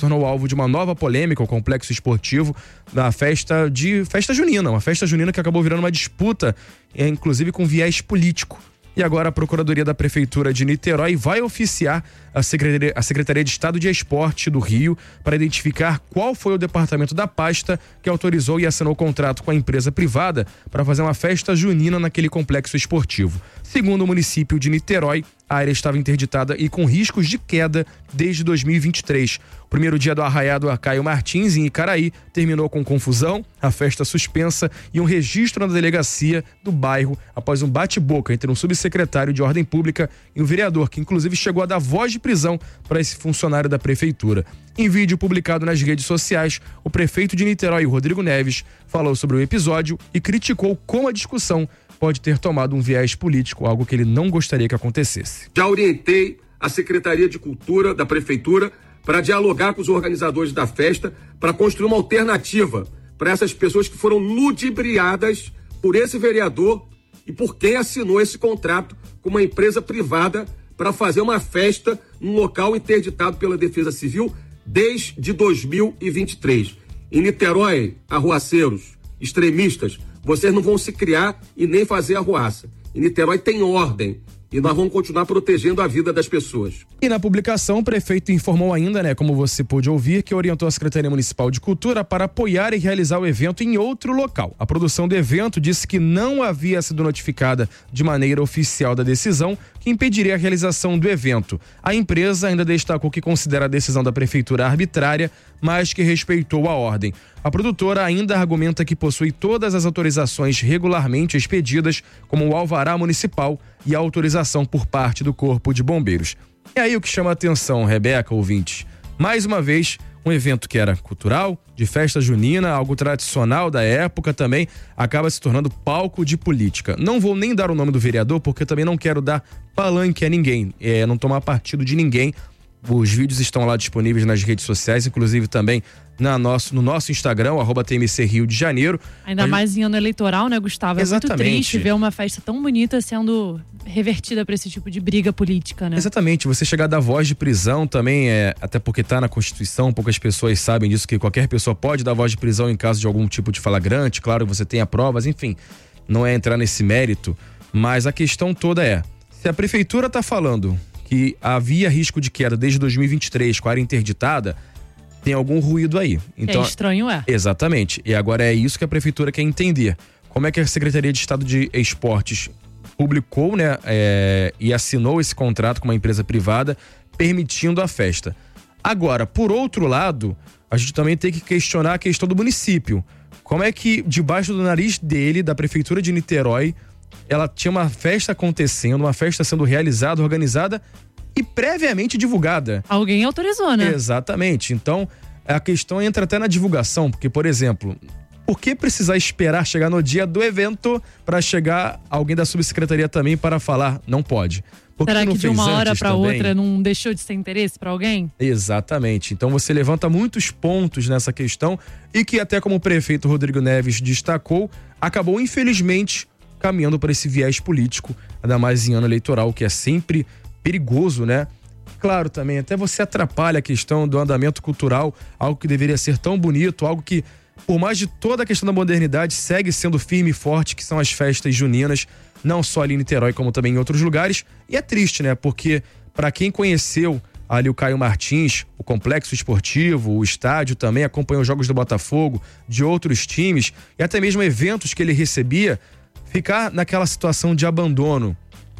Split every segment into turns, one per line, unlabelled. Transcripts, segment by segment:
tornou alvo de uma nova polêmica, o complexo esportivo, da festa junina. Uma festa junina que acabou virando uma disputa, inclusive com viés político. E agora a Procuradoria da Prefeitura de Niterói vai oficiar a Secretaria de Estado de Esporte do Rio para identificar qual foi o departamento da pasta que autorizou e assinou o contrato com a empresa privada para fazer uma festa junina naquele complexo esportivo. Segundo o município de Niterói, a área estava interditada e com riscos de queda desde 2023. O primeiro dia do arraiado a Caio Martins, em Icaraí, terminou com confusão, a festa suspensa e um registro na delegacia do bairro após um bate-boca entre um subsecretário de Ordem Pública e um vereador, que inclusive chegou a dar voz de prisão para esse funcionário da prefeitura. Em vídeo publicado nas redes sociais, o prefeito de Niterói, Rodrigo Neves, falou sobre o episódio e criticou como a discussão pode ter tomado um viés político, algo que ele não gostaria que acontecesse.
Já orientei a Secretaria de Cultura da Prefeitura para dialogar com os organizadores da festa para construir uma alternativa para essas pessoas que foram ludibriadas por esse vereador e por quem assinou esse contrato com uma empresa privada para fazer uma festa num local interditado pela Defesa Civil desde 2023. Em Niterói, arruaceiros, extremistas, vocês não vão se criar e nem fazer arruaça. Em Niterói tem ordem e nós vamos continuar protegendo a vida das pessoas.
E na publicação, o prefeito informou ainda, como você pôde ouvir, que orientou a Secretaria Municipal de Cultura para apoiar e realizar o evento em outro local. A produção do evento disse que não havia sido notificada de maneira oficial da decisão que impediria a realização do evento. A empresa ainda destacou que considera a decisão da prefeitura arbitrária, mas que respeitou a ordem. A produtora ainda argumenta que possui todas as autorizações regularmente expedidas, como o alvará municipal e a autorização por parte do Corpo de Bombeiros. E aí o que chama a atenção, Rebeca, ouvintes, mais uma vez, um evento que era cultural, de festa junina, algo tradicional da época também, acaba se tornando palco de política. Não vou nem dar o nome do vereador, porque também não quero dar palanque a ninguém, não tomar partido de ninguém. Os vídeos estão lá disponíveis nas redes sociais, inclusive também no nosso Instagram, @TMC Rio de Janeiro.
Ainda mais em ano eleitoral, né, Gustavo? É muito triste ver uma festa tão bonita sendo revertida para esse tipo de briga política, né?
Exatamente. Você chegar a dar voz de prisão também, até porque está na Constituição, poucas pessoas sabem disso, que qualquer pessoa pode dar voz de prisão em caso de algum tipo de flagrante. Claro, você tenha provas, enfim, não é entrar nesse mérito, mas a questão toda se a prefeitura está falando que havia risco de queda desde 2023 com a área interditada, tem algum ruído aí. Então,
é estranho,
Exatamente. E agora é isso que a prefeitura quer entender. Como é que a Secretaria de Estado de Esportes publicou, e assinou esse contrato com uma empresa privada, permitindo a festa. Agora, por outro lado, a gente também tem que questionar a questão do município. Como é que, debaixo do nariz dele, da Prefeitura de Niterói, ela tinha uma festa acontecendo, uma festa sendo realizada, organizada e previamente divulgada.
Alguém autorizou, né?
Exatamente. Então, a questão entra até na divulgação, porque, por exemplo, por que precisar esperar chegar no dia do evento para chegar alguém da subsecretaria também para falar? Não pode.
Será que de uma hora para outra não deixou de ter interesse para alguém?
Exatamente. Então você levanta muitos pontos nessa questão e que até como o prefeito Rodrigo Neves destacou, acabou infelizmente caminhando para esse viés político, ainda mais em ano eleitoral, que é sempre perigoso, né? Claro, também, até você atrapalha a questão do andamento cultural, algo que deveria ser tão bonito, algo que, por mais de toda a questão da modernidade, segue sendo firme e forte, que são as festas juninas, não só ali em Niterói, como também em outros lugares. E é triste, né? Porque, para quem conheceu ali o Caio Martins, o complexo esportivo, o estádio também, acompanhou os jogos do Botafogo, de outros times, e até mesmo eventos que ele recebia, ficar naquela situação de abandono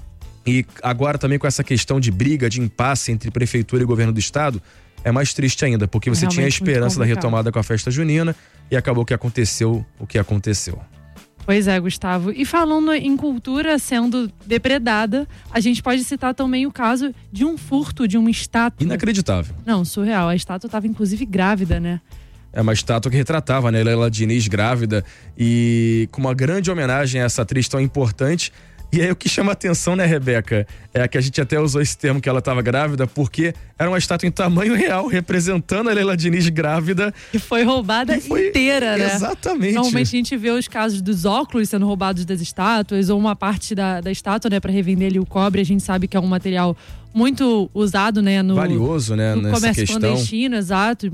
e agora também com essa questão de briga, de impasse entre prefeitura e governo do estado, é mais triste ainda, porque você tinha a esperança da retomada com a festa junina e acabou que aconteceu o que aconteceu.
Pois é, Gustavo. E falando em cultura sendo depredada, a gente pode citar também o caso de um furto de uma estátua.
Inacreditável.
Não, surreal. A estátua estava inclusive grávida, né?
É uma estátua que retratava, né, Leila Diniz grávida, e com uma grande homenagem a essa atriz tão importante. E aí o que chama a atenção, né, Rebeca, é que a gente até usou esse termo que ela estava grávida, porque era uma estátua em tamanho real, representando a Leila Diniz grávida.
E foi roubada inteira, né?
Exatamente.
Normalmente a gente vê os casos dos óculos sendo roubados das estátuas, ou uma parte da estátua, né, para revender ali o cobre. A gente sabe que é um material muito usado, né,
valioso, né,
no
nessa
comércio
questão.
clandestino, exato.